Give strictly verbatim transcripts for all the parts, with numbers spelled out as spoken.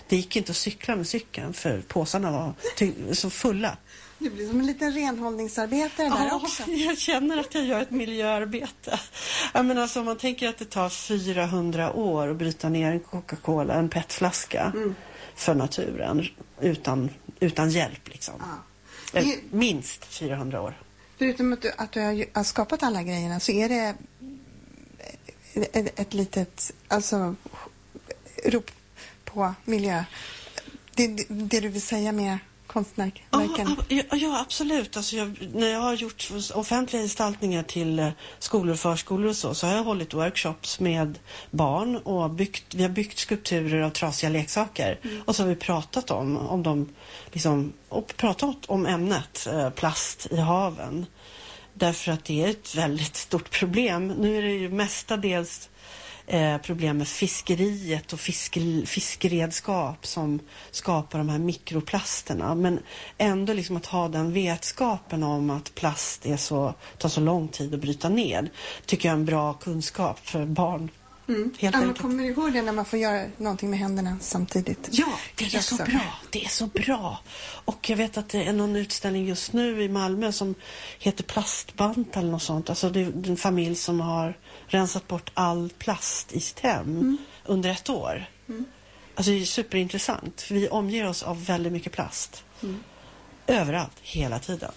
det gick inte att cykla med cykeln för påsarna var ty- så fulla. Det blir som en liten renhållningsarbetare där Ja, också. jag känner att jag gör ett miljöarbete. Jag menar, alltså, om man tänker att det tar fyrahundra år att bryta ner en Coca-Cola, en petflaska mm. för naturen utan, utan hjälp liksom. Ja. Det... Minst fyrahundra år. Förutom att du, att du har skapat alla grejerna så är det ett, ett litet alltså, rop på miljö. Det, det, det du vill säga med konstnärverken? Ja, ja, absolut. Alltså jag, när jag har gjort offentliga gestaltningar till skolor och förskolor och så, så har jag hållit workshops med barn och byggt, vi har byggt skulpturer av trasiga leksaker. Mm. Och så har vi pratat om, om dem, liksom, och pratat om ämnet eh, plast i haven. Därför att det är ett väldigt stort problem. Nu är det ju mestadels Eh, problem med fiskeriet och fisk, fiskeredskap som skapar de här mikroplasterna. Men ändå liksom att ha den vetskapen om att plast är så, tar så lång tid att bryta ned tycker jag är en bra kunskap för barn. Mm. Helt ja, enkelt. Kommer du ihåg det när man får göra någonting med händerna samtidigt? Ja, det är så bra. Det är så bra. Och jag vet att det är någon utställning just nu i Malmö som heter Plastbant eller något sånt. Alltså det är en familj som har rensat bort all plast i sitt hem mm. under ett år. Mm. Alltså det är superintressant. För vi omger oss av väldigt mycket plast. Mm. Överallt, hela tiden.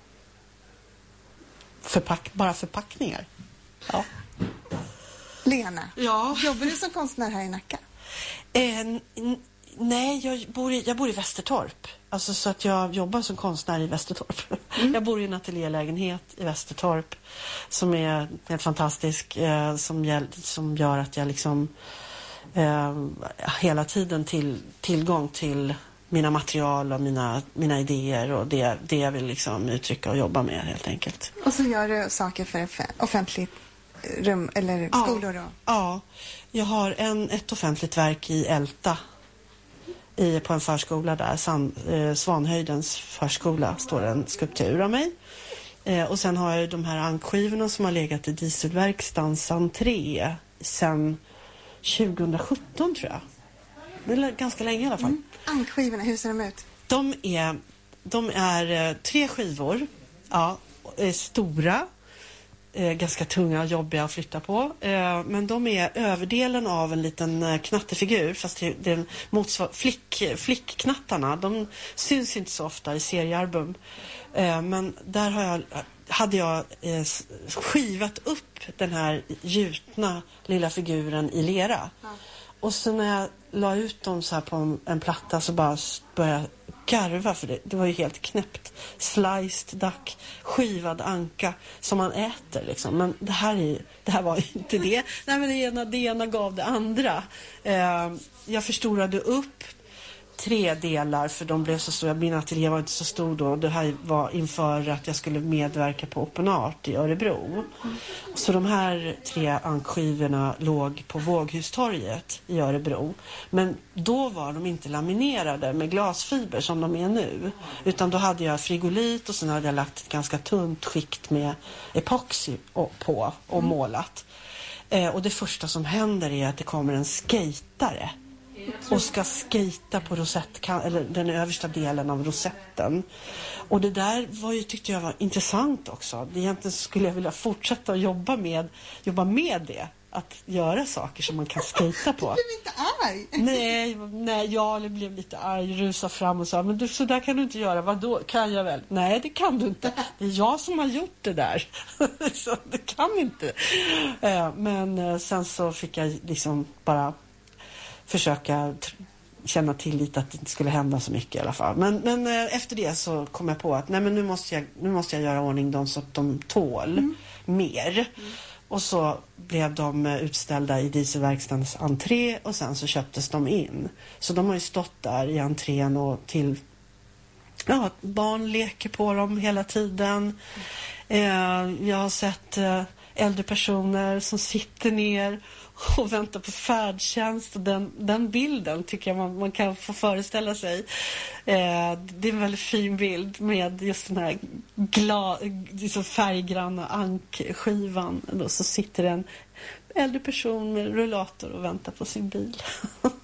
Förpack- bara förpackningar. Ja. Lena, ja. Jobbar du som konstnär här i Nacka? Eh, n- nej, jag bor, i, jag bor i Västertorp. Alltså så att jag jobbar som konstnär i Västertorp. Mm. Jag bor i en ateljélägenhet i Västertorp som är helt fantastisk. Eh, som, gäll, som gör att jag liksom eh, hela tiden till tillgång till mina material och mina, mina idéer och det, det jag vill liksom uttrycka och jobba med helt enkelt. Och så gör du saker för offentligt rum eller skolor då? Ja, ja. Jag har en, ett offentligt verk i Älta i, på en förskola där, San, eh, Svanhöjdens förskola, står en skulptur av mig. Eh, och sen har jag de här ankskivorna som har legat i dieselverkstans entré sedan tjugohundrasjutton tror jag. Det är ganska länge i alla fall. Mm. Ankskivorna, hur ser de ut? De är, de är eh, tre skivor, ja, är stora. Eh, ganska tunga och jobbiga att flytta på. Eh, men de är överdelen av en liten eh, knattefigur. Fast det, det är motsvar- flick, flickknattarna. De syns inte så ofta i seriealbum. Eh, men där har jag, hade jag eh, skivat upp den här gjutna lilla figuren i lera. Ja. Och så när jag la ut dem så här på en, en platta så bara började jag garva för det. Det var ju helt knäppt. Sliced duck, skivad anka som man äter liksom. Men det här, är, det här var ju inte det. Nej, men det ena, det ena gav det andra. Eh, jag förstorade upp tre delar för de blev så stora. Min ateljé var inte så stor då. Det här var inför att jag skulle medverka på Open Art i Örebro. Så de här tre ankskivorna låg på Våghustorget i Örebro. Men då var de inte laminerade med glasfiber som de är nu. Utan då hade jag frigolit och sen hade jag lagt ett ganska tunt skikt med epoxy på och målat. Eh, och det första som händer är att det kommer en skatare och ska skejta på rosett, eller den översta delen av rosetten. Och det där var ju, tyckte jag var intressant också. Egentligen skulle jag vilja fortsätta att jobba med, jobba med det. Att göra saker som man kan skejta på. Du blev inte arg? Nej, nej, jag blev lite arg, rusa fram och sa, men du, så där kan du inte göra, vad då? Kan jag väl? Nej, det kan du inte. Det är jag som har gjort det där. Så det kan inte. Men sen så fick jag liksom bara försöka t- känna tillit att det inte skulle hända så mycket i alla fall. Men, men eh, efter det så kom jag på att nej, men nu, måste jag, nu måste jag göra ordning dem så att de tål mm. mer. Mm. Och så blev de utställda i dieselverkstans entré och sen så köptes de in. Så de har ju stått där i entrén och till ja, barn leker på dem hela tiden. Mm. Eh, jag har sett eh, äldre personer som sitter ner och väntar på färdtjänst, och den, den bilden tycker jag man, man kan få föreställa sig. Eh, det är en väldigt fin bild med just den här gla, liksom färggranna ankskivan. Och så sitter en äldre person med rullator och väntar på sin bil.